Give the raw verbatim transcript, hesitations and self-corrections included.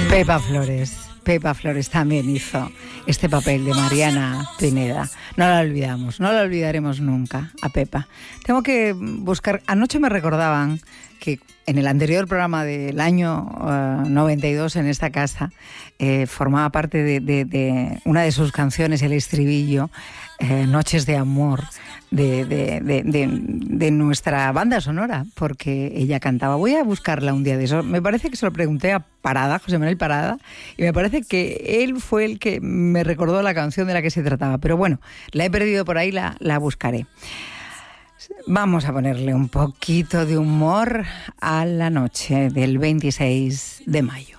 Pepa Flores. Pepa Flores también hizo este papel de Mariana Pineda. No la olvidamos, no la olvidaremos nunca a Pepa. Tengo que buscar... Anoche me recordaban que en el anterior programa del año uh, noventa y dos en esta casa eh, formaba parte de, de, de una de sus canciones, el estribillo, eh, Noches de Amor, de, de, de, de, de nuestra banda sonora, porque ella cantaba. Voy a buscarla un día de eso. Me parece que se lo pregunté a Parada, José Manuel Parada, y me parece que él fue el que me recordó la canción de la que se trataba. Pero bueno, la he perdido por ahí, la, la buscaré. Vamos a ponerle un poquito de humor a la noche del veintiséis de mayo.